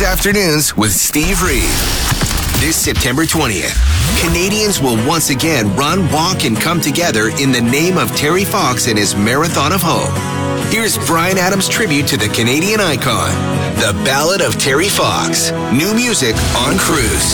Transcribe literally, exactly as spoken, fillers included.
Cruise Afternoons with Steve Reed. This September twentieth, Canadians will once again run, walk, and come together in the name of Terry Fox and his Marathon of Hope. Here's Bryan Adams' tribute to the Canadian icon, The Ballad of Terry Fox. New music on Cruise.